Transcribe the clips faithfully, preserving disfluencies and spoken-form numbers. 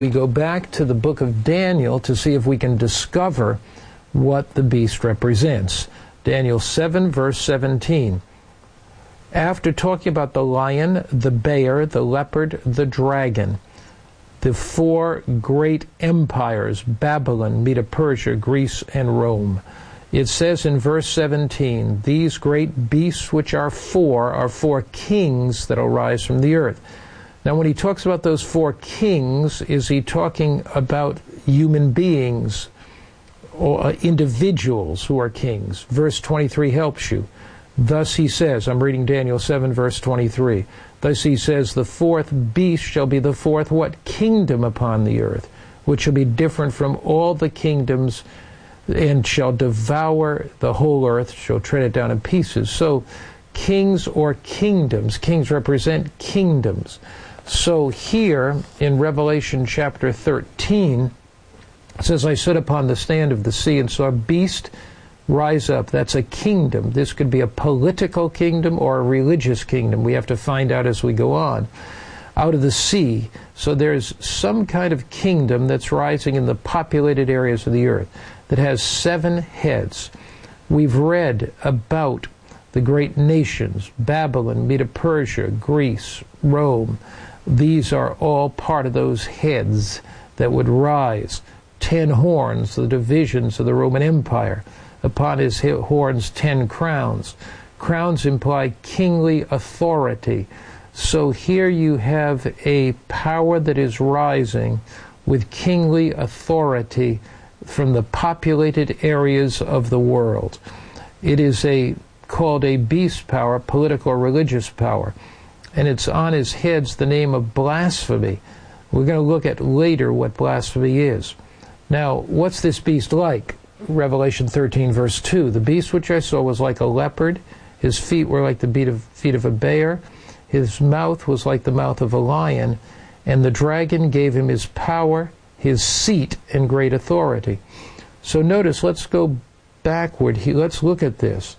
We go back to the book of Daniel to see if we can discover what the beast represents. Daniel seven, verse seventeen. After talking about the lion, the bear, the leopard, the dragon, the four great empires, Babylon, Medo-Persia, Greece, and Rome, it says in verse seventeen, these great beasts which are four are four kings that will rise from the earth. Now, when he talks about those four kings, is he talking about human beings or uh, individuals who are kings? Verse twenty-three helps you. Thus he says, I'm reading Daniel seven, verse twenty-three. Thus he says, the fourth beast shall be the fourth what? Kingdom upon the earth, which shall be different from all the kingdoms, and shall devour the whole earth, shall tread it down in pieces. So, kings or kingdoms. Kings represent kingdoms. So here in Revelation chapter thirteen, it says, I stood upon the stand of the sea and saw a beast rise up. That's a kingdom. This could be a political kingdom or a religious kingdom. We have to find out as we go on. Out of the sea. So there's some kind of kingdom that's rising in the populated areas of the earth that has seven heads. We've read about the great nations, Babylon, Medo-Persia, Greece, Rome. These are all part of those heads that would rise. Ten horns, the divisions of the Roman Empire. Upon his horns, ten crowns. Crowns imply kingly authority. So here you have a power that is rising with kingly authority from the populated areas of the world. It is a called a beast power, political or religious power. And it's on his heads the name of blasphemy. We're going to look at later what blasphemy is. Now, what's this beast like? Revelation thirteen, verse two. The beast which I saw was like a leopard. His feet were like the feet of, feet of a bear. His mouth was like the mouth of a lion. And the dragon gave him his power, his seat, and great authority. So notice, let's go backward. Let's look at this.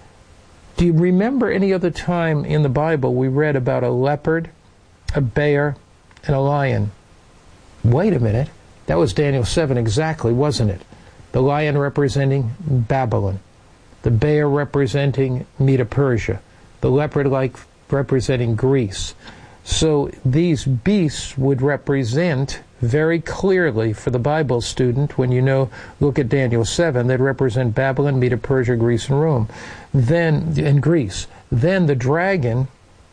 Do you remember any other time in the Bible we read about a leopard, a bear, and a lion? Wait a minute. That was Daniel seven exactly, wasn't it? The lion representing Babylon. The bear representing Medo-Persia. The leopard like representing Greece. So these beasts would represent very clearly for the Bible student, when you know, look at Daniel seven, that represent Babylon, Medo-Persia, Greece, and Rome. Then, and Greece. Then the dragon,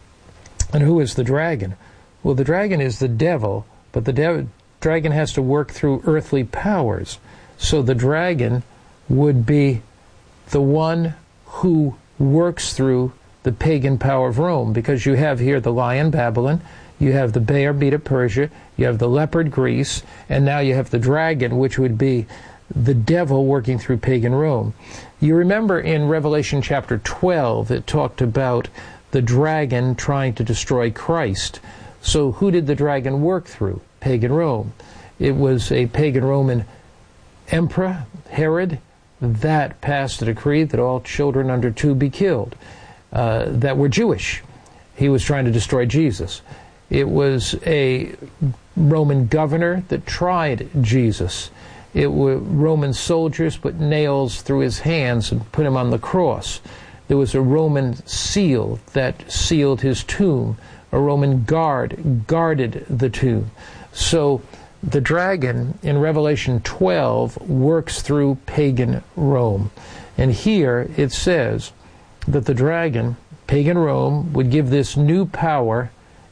and who is the dragon? Well, the dragon is the devil, but the dev- dragon has to work through earthly powers. So the dragon would be the one who works through the pagan power of Rome, because you have here the lion, Babylon, you have the bear, Medo-Persia, you have the leopard, Greece, and now you have the dragon, which would be the devil working through pagan Rome. You remember in Revelation chapter twelve, it talked about the dragon trying to destroy Christ. So who did the dragon work through? Pagan Rome. It was a pagan Roman emperor, Herod, that passed a decree that all children under two be killed, uh, that were Jewish. He was trying to destroy Jesus. It was a Roman governor that tried Jesus. It were Roman soldiers put nails through his hands and put him on the cross. There was a Roman seal that sealed his tomb. A Roman guard guarded the tomb. So the dragon in Revelation twelve works through pagan Rome. And here it says that the dragon, pagan Rome, would give this new power,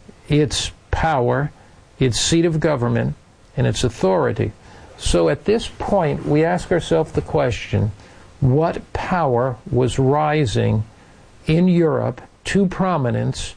its power, its seat of government, and its authority. So at this point, we ask ourselves the question, what power was rising in Europe to prominence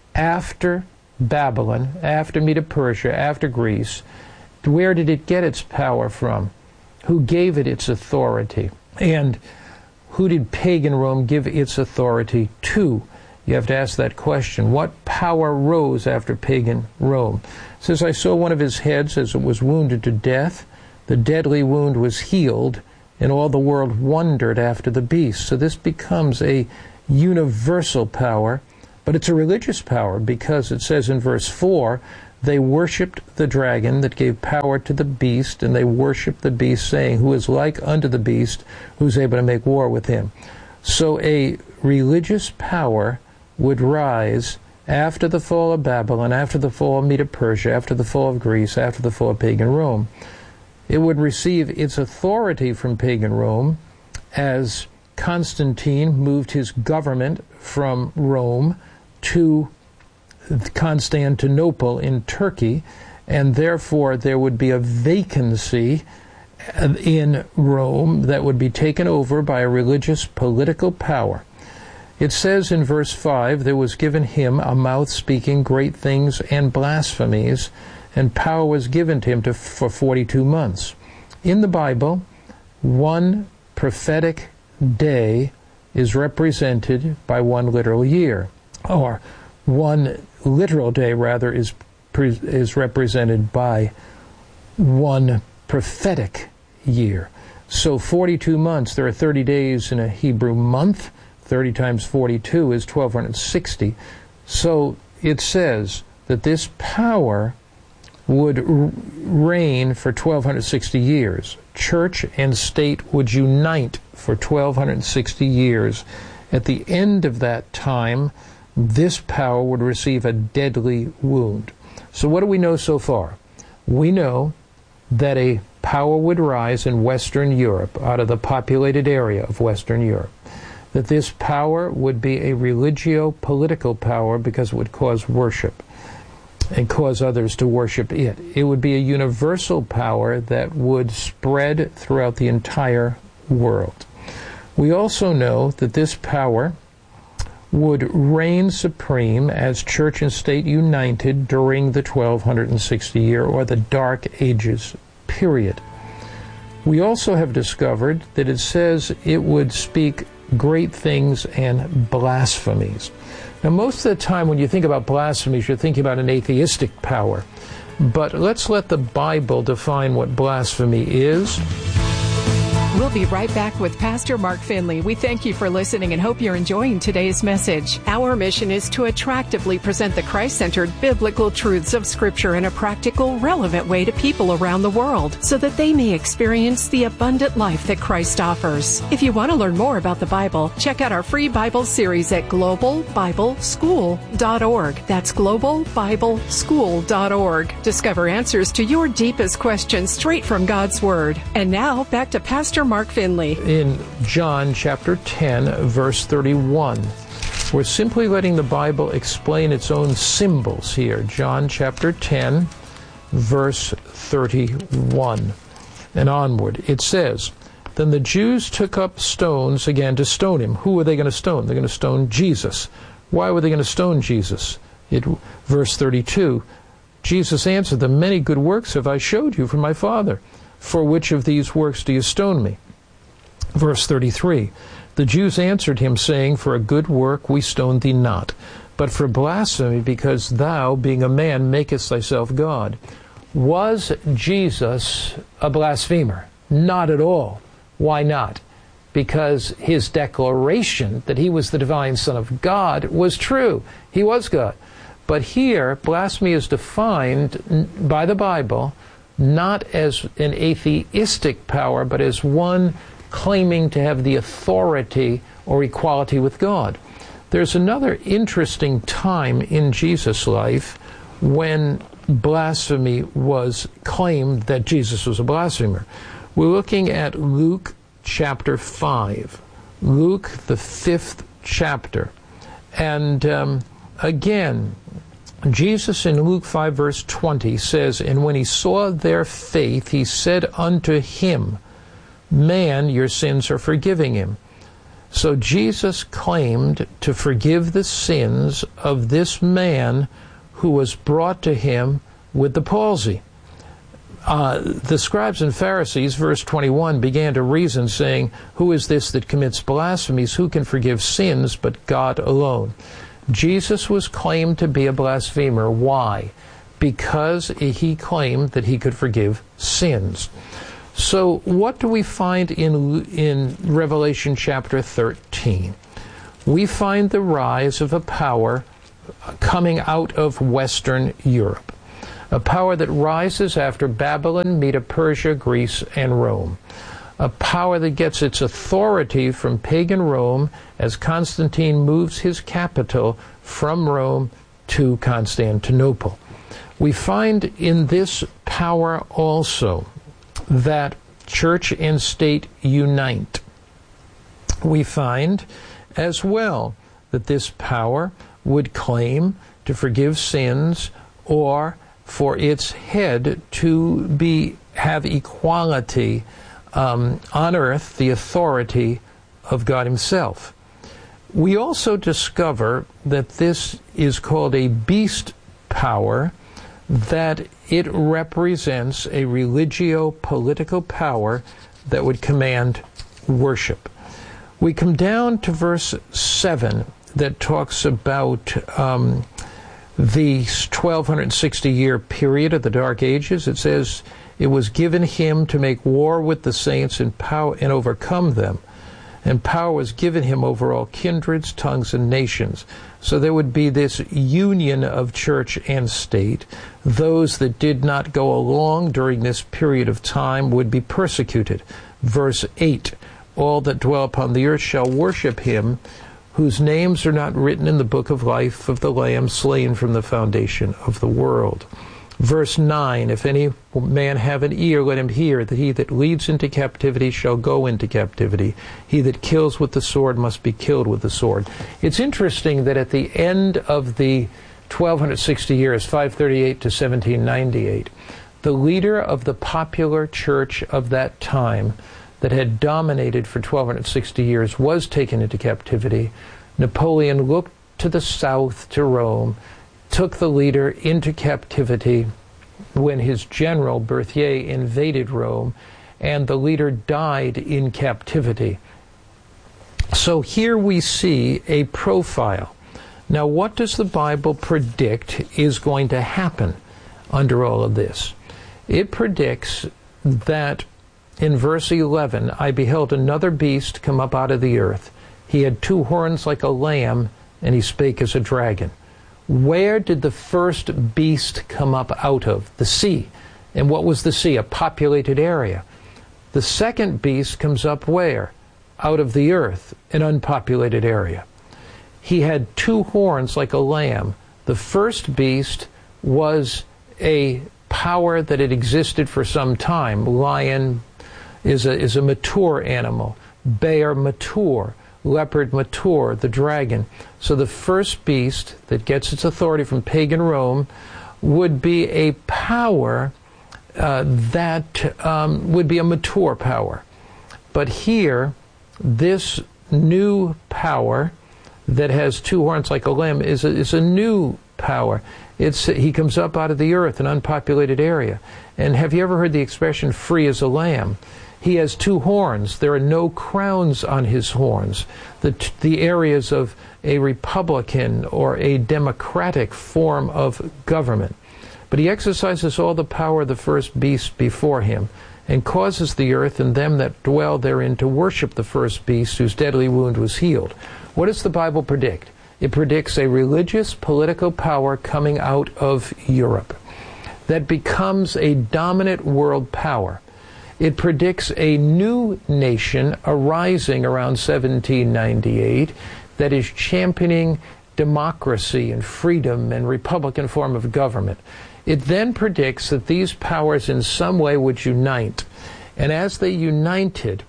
after Babylon, after Medo-Persia, after Greece? Where did it get its power from? Who gave it its authority? And who did pagan Rome give its authority to? You have to ask that question. What power rose after pagan Rome? It says, I saw one of his heads as it was wounded to death. The deadly wound was healed, and all the world wondered after the beast. So this becomes a universal power, but it's a religious power, because it says in verse four, They worshipped the dragon that gave power to the beast, and they worshipped the beast, saying, who is like unto the beast, who's able to make war with him. So a religious power would rise after the fall of Babylon, after the fall of Medo-Persia, after the fall of Greece, after the fall of pagan Rome. It would receive its authority from pagan Rome as Constantine moved his government from Rome to Constantinople in Turkey, and therefore there would be a vacancy in Rome that would be taken over by a religious political power. It says in verse five, there was given him a mouth speaking great things and blasphemies, and power was given to him to, for forty-two months. In the Bible, one prophetic day is represented by one literal year, or one literal day, rather, is is represented by one prophetic year. So forty-two months, there are thirty days in a Hebrew month. thirty times forty-two is twelve sixty. So it says that this power would r- reign for twelve sixty years. Church and state would unite for twelve sixty years. At the end of that time, this power would receive a deadly wound. So what do we know so far? We know that a power would rise in Western Europe, out of the populated area of Western Europe. That this power would be a religio-political power because it would cause worship and cause others to worship it. It would be a universal power that would spread throughout the entire world. We also know that this power would reign supreme as church and state united during the twelve sixty year or the Dark Ages period. We also have discovered that it says it would speak great things and blasphemies. Now, most of the time when you think about blasphemies, you're thinking about an atheistic power. But let's let the Bible define what blasphemy is. We'll be right back with Pastor Mark Finley. We thank you for listening and hope you're enjoying today's message. Our mission is to attractively present the Christ-centered biblical truths of Scripture in a practical, relevant way to people around the world so that they may experience the abundant life that Christ offers. If you want to learn more about the Bible, check out our free Bible series at global bible school dot org. That's global bible school dot org. Discover answers to your deepest questions straight from God's Word. And now, back to Pastor Mark Finley. In John chapter ten, verse thirty-one, we're simply letting the Bible explain its own symbols here. John chapter ten, verse thirty-one and onward. It says, then the Jews took up stones again to stone him. Who were they going to stone? They're going to stone Jesus. Why were they going to stone Jesus? It, verse thirty-two, Jesus answered them, many good works have I showed you from my Father. For which of these works do you stone me? Verse thirty-three, the Jews answered him, saying, for a good work we stone thee not, but for blasphemy, because thou, being a man, makest thyself God. Was Jesus a blasphemer? Not at all. Why not? Because his declaration that he was the divine Son of God was true. He was God. But here, blasphemy is defined by the Bible not as an atheistic power, but as one claiming to have the authority or equality with God. There's another interesting time in Jesus' life when blasphemy was claimed that Jesus was a blasphemer. We're looking at Luke chapter five. Luke, the fifth chapter. And um, again, Jesus in Luke five verse twenty says, and when he saw their faith, he said unto him, man, your sins are forgiving him. So Jesus claimed to forgive the sins of this man who was brought to him with the palsy. Uh, the scribes and Pharisees, verse twenty-one, began to reason, saying, who is this that commits blasphemies? Who can forgive sins but God alone? Jesus was claimed to be a blasphemer. Why? Because he claimed that he could forgive sins. So what do we find in, in Revelation chapter thirteen? We find the rise of a power coming out of Western Europe. a power that rises after Babylon, Medo-Persia, Greece, and Rome. A power that gets its authority from pagan Rome as Constantine moves his capital from Rome to Constantinople. We find in this power also that church and state unite. We find as well that this power would claim to forgive sins or for its head to be have equality um, on earth, the authority of God himself. We also discover that this is called a beast power, that it represents a religio-political power that would command worship. We come down to verse seven that talks about um, the twelve sixty year period of the Dark Ages. It says, "It was given him to make war with the saints and power and overcome them. And power was given him over all kindreds, tongues, and nations." So there would be this union of church and state. Those that did not go along during this period of time would be persecuted. Verse eight, "All that dwell upon the earth shall worship him, whose names are not written in the book of life of the Lamb slain from the foundation of the world." Verse nine, "If any man have an ear, let him hear, that he that leads into captivity shall go into captivity. He that kills with the sword must be killed with the sword." It's interesting that at the end of the twelve sixty years, five thirty-eight to seventeen ninety-eight, the leader of the popular church of that time that had dominated for twelve sixty years was taken into captivity. Napoleon looked to the south, to Rome, took the leader into captivity when his general, Berthier, invaded Rome, and the leader died in captivity. So here we see a profile. Now, what does the Bible predict is going to happen under all of this? It predicts that in verse eleven, "I beheld another beast come up out of the earth. He had two horns like a lamb, and he spake as a dragon." Where did the first beast come up out of? The sea. And what was the sea? A populated area. The second beast comes up where? Out of the earth, an unpopulated area. He had two horns like a lamb. The first beast was a power that had existed for some time. Lion is a, is a mature animal. Bear, mature. Leopard, mature, the dragon. So the first beast that gets its authority from pagan Rome would be a power uh, that um, would be a mature power. But here, this new power that has two horns like a lamb is a, is a new power. It's, he comes up out of the earth, an unpopulated area. And have you ever heard the expression, free as a lamb? He has two horns. There are no crowns on his horns. The, the areas of a republican or a democratic form of government. But he exercises all the power of the first beast before him, and causes the earth and them that dwell therein to worship the first beast, whose deadly wound was healed. What does the Bible predict? It predicts a religious, political power coming out of Europe that becomes a dominant world power. It predicts a new nation arising around seventeen ninety-eight that is championing democracy and freedom and republican form of government. It then predicts that these powers in some way would unite. And as they united,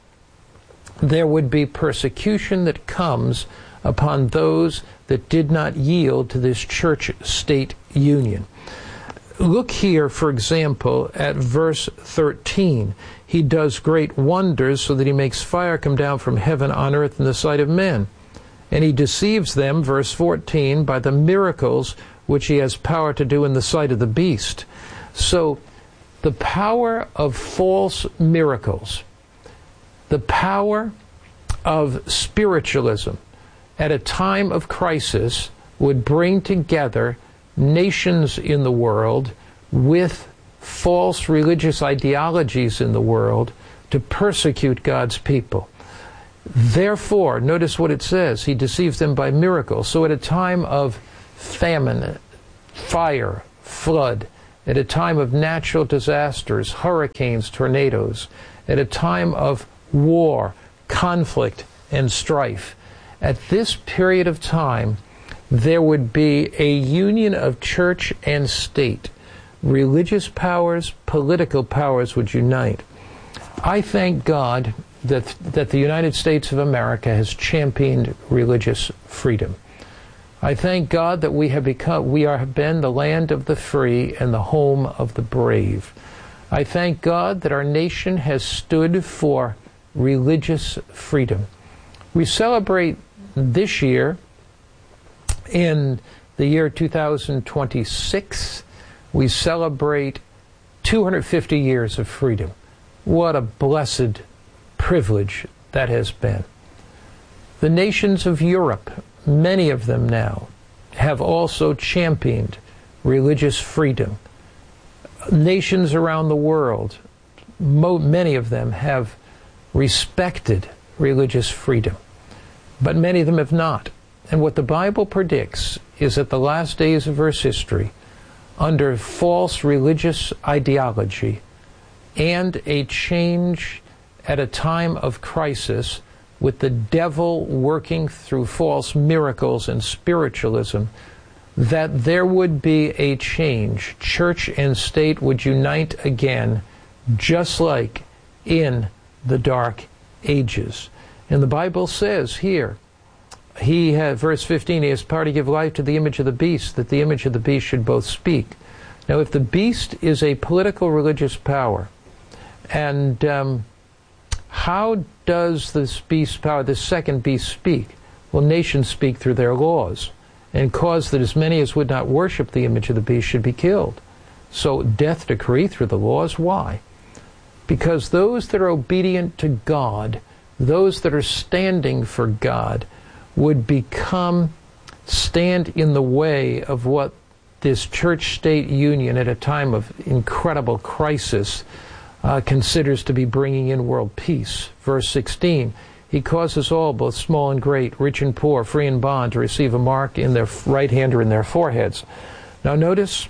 there would be persecution that comes upon those that did not yield to this church-state union. Look here, for example, at verse thirteen. He does great wonders so that he makes fire come down from heaven on earth in the sight of men. And he deceives them, verse fourteen, by the miracles which he has power to do in the sight of the beast. So the power of false miracles, the power of spiritualism at a time of crisis would bring together nations in the world with false religious ideologies in the world to persecute God's people. Therefore, notice what it says, he deceives them by miracles. So at a time of famine, fire, flood, at a time of natural disasters, hurricanes, tornadoes, at a time of war, conflict, and strife. At this period of time, there would be a union of church and state. Religious powers, political powers would unite. I thank God that, that the United States of America has championed religious freedom. I thank God that we have become, we are, have been the land of the free and the home of the brave. I thank God that our nation has stood for religious freedom. We celebrate this year, in the year two thousand twenty-six, we celebrate two hundred fifty years of freedom. What a blessed privilege that has been. The nations of Europe, many of them now, have also championed religious freedom. Nations around the world, mo- many of them have respected religious freedom, but many of them have not. And what the Bible predicts is that the last days of Earth's history, under false religious ideology and a change at a time of crisis, with the devil working through false miracles and spiritualism, that there would be a change. Church and state would unite again, just like in the Dark Ages. And the Bible says here, he had, verse fifteen, he has power to give life to the image of the beast, that the image of the beast should both speak. Now, if the beast is a political religious power, and um, how does this beast power, this second beast, speak? Well, nations speak through their laws, and cause that as many as would not worship the image of the beast should be killed. So death decree through the laws. Why? Because those that are obedient to God, those that are standing for God, would become, stand in the way of what this church-state union at a time of incredible crisis uh, considers to be bringing in world peace. Verse sixteen, he causes all, both small and great, rich and poor, free and bond, to receive a mark in their right hand or in their foreheads. Now notice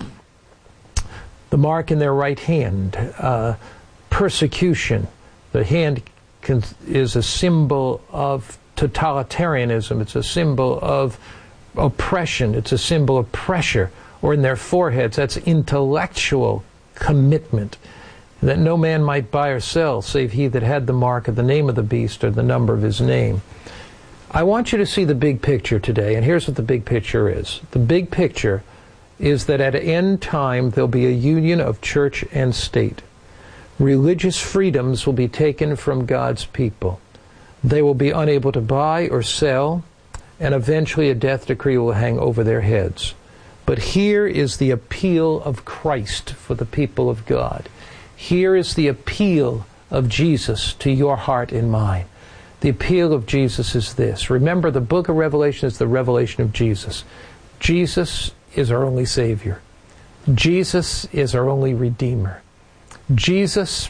the mark in their right hand, uh, persecution. The hand can, is a symbol of totalitarianism. It's a symbol of oppression. It's a symbol of pressure. Or in their foreheads, that's intellectual commitment, that no man might buy or sell save he that had the mark of the name of the beast or the number of his name. I want you to see the big picture today, and here's what the big picture is. The big picture is that at end time there'll be a union of church and state. Religious freedoms will be taken from God's people. They will be unable to buy or sell, and eventually a death decree will hang over their heads. But here is the appeal of Christ for the people of God. Here is the appeal of Jesus to your heart and mine. The appeal of Jesus is this. Remember, the book of Revelation is the revelation of Jesus. Jesus is our only Savior. Jesus is our only Redeemer. Jesus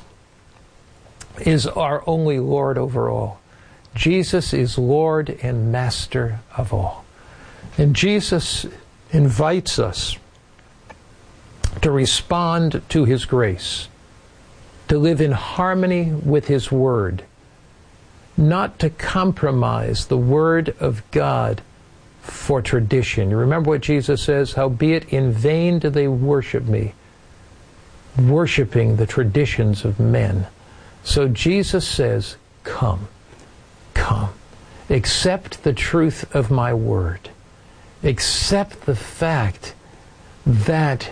is our only Lord over all. Jesus is Lord and Master of all. And Jesus invites us to respond to His grace, to live in harmony with His Word, not to compromise the Word of God for tradition. You remember what Jesus says, howbeit in vain do they worship me, worshiping the traditions of men. So Jesus says, come. Come, accept the truth of my word. Accept the fact that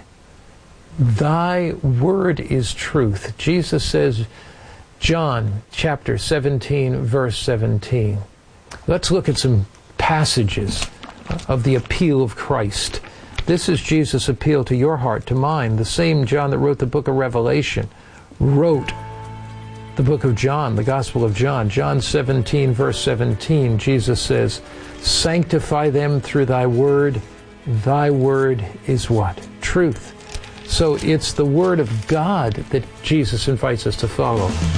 thy word is truth. Jesus says, John chapter seventeen, verse seventeen. Let's look at some passages of the appeal of Christ. This is Jesus' appeal to your heart, to mine. The same John that wrote the book of Revelation wrote the book of John, the Gospel of John. John seventeen, verse seventeen, Jesus says, sanctify them through thy word. Thy word is what? Truth. So it's the word of God that Jesus invites us to follow.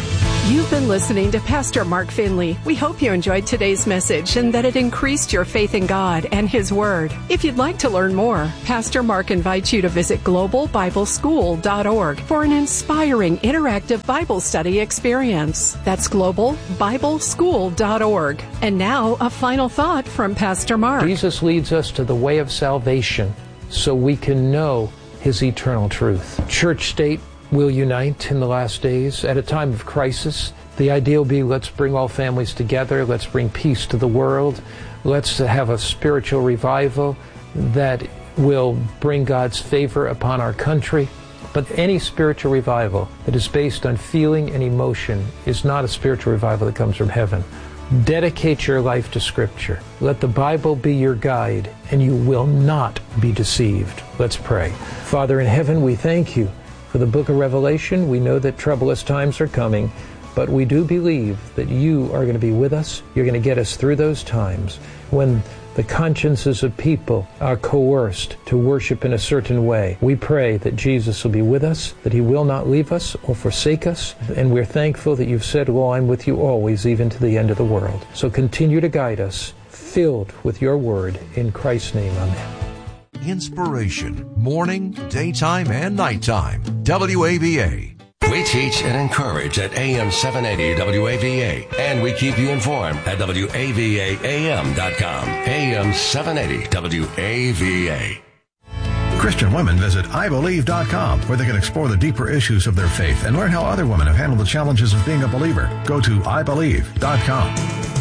You've been listening to Pastor Mark Finley. We hope you enjoyed today's message and that it increased your faith in God and His Word. If you'd like to learn more, Pastor Mark invites you to visit global bible school dot org for an inspiring interactive Bible study experience. That's global bible school dot org. And now, a final thought from Pastor Mark. Jesus leads us to the way of salvation so we can know His eternal truth. Church state will unite in the last days at a time of crisis. The idea will be, let's bring all families together, let's bring peace to the world, let's have a spiritual revival that will bring God's favor upon our country. But any spiritual revival that is based on feeling and emotion is not a spiritual revival that comes from heaven. Dedicate your life to Scripture. Let the Bible be your guide, and you will not be deceived. Let's pray. Father in heaven, we thank you for the book of Revelation. We know that troublous times are coming, but we do believe that you are going to be with us. You're going to get us through those times when the consciences of people are coerced to worship in a certain way. We pray that Jesus will be with us, that He will not leave us or forsake us, and we're thankful that you've said, "Lo, I'm with you always, even to the end of the world." So continue to guide us, filled with your word. In Christ's name, amen. Inspiration, morning, daytime, and nighttime. W A V A. We teach and encourage at A M seven eighty W A V A, and we keep you informed at W A V A A M dot com. A M seven eighty W A V A. Christian women visit I believe dot com, where they can explore the deeper issues of their faith and learn how other women have handled the challenges of being a believer. Go to I believe dot com.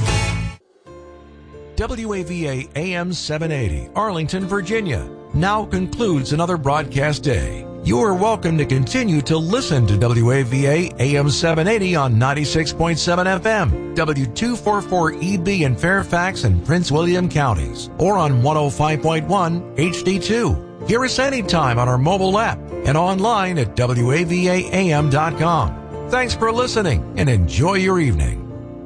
W A V A A M seven eighty, Arlington, Virginia, now concludes another broadcast day. You are welcome to continue to listen to W A V A A M seven eighty on ninety-six point seven F M, W two forty-four E B in Fairfax and Prince William counties, or on one oh five point one H D two. Hear us anytime on our mobile app and online at W A V A A M dot com. Thanks for listening and enjoy your evening.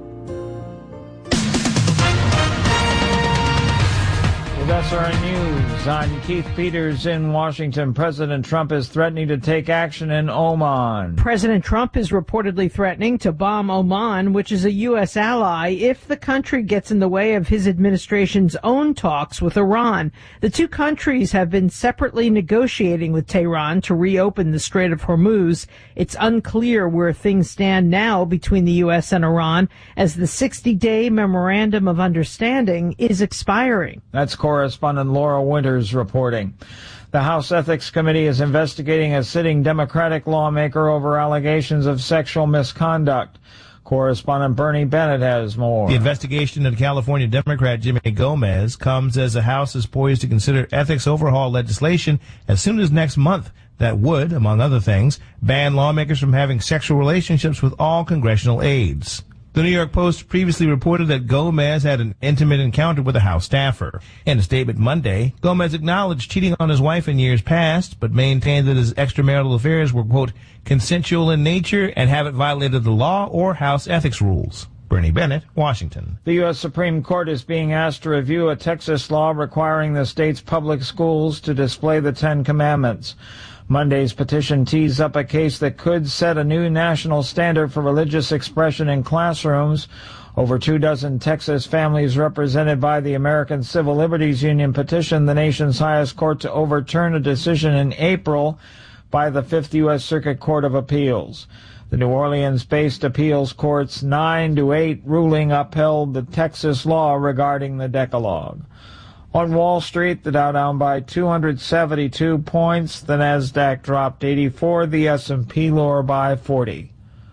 With S R N News, I'm Keith Peters in Washington. President Trump is threatening to take action in Oman. President Trump is reportedly threatening to bomb Oman, which is a U S ally, if the country gets in the way of his administration's own talks with Iran. The two countries have been separately negotiating with Tehran to reopen the Strait of Hormuz. It's unclear where things stand now between the U S and Iran, as the sixty-day Memorandum of Understanding is expiring. That's correspondent Laura Winters reporting. The House Ethics Committee is investigating a sitting Democratic lawmaker over allegations of sexual misconduct. Correspondent Bernie Bennett has more. The investigation of California Democrat Jimmy Gomez comes as the House is poised to consider ethics overhaul legislation as soon as next month that would, among other things, ban lawmakers from having sexual relationships with all congressional aides. The New York Post previously reported that Gomez had an intimate encounter with a House staffer. In a statement Monday, Gomez acknowledged cheating on his wife in years past, but maintained that his extramarital affairs were, quote, consensual in nature and haven't violated the law or House ethics rules. Bernie Bennett, Washington. The U S Supreme Court is being asked to review a Texas law requiring the state's public schools to display the Ten Commandments. Monday's petition tees up a case that could set a new national standard for religious expression in classrooms. Over two dozen Texas families represented by the American Civil Liberties Union petitioned the nation's highest court to overturn a decision in April by the Fifth U S Circuit Court of Appeals. The New Orleans-based appeals court's nine to eight ruling upheld the Texas law regarding the Decalogue. On Wall Street, the Dow down by two hundred seventy-two points, the Nasdaq dropped eighty-four, the S and P lower by forty.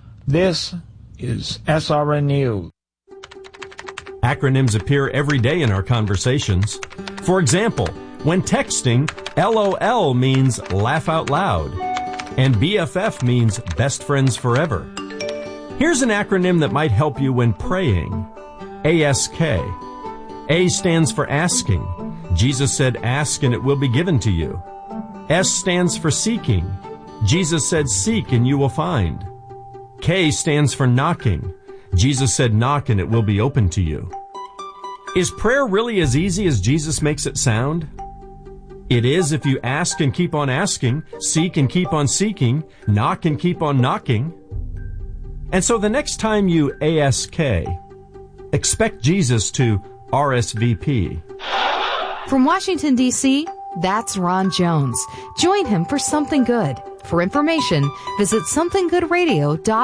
This is S R N News. Acronyms appear every day in our conversations. For example, when texting, LOL means laugh out loud, and B F F means best friends forever. Here's an acronym that might help you when praying. A S K. A stands for asking. Jesus said, ask and it will be given to you. S stands for seeking. Jesus said, seek and you will find. K stands for knocking. Jesus said, knock and it will be open to you. Is prayer really as easy as Jesus makes it sound? It is if you ask and keep on asking, seek and keep on seeking, knock and keep on knocking. And so the next time you A S K, expect Jesus to R S V P. From Washington, D C, that's Ron Jones. Join him for Something Good. For information, visit something good radio dot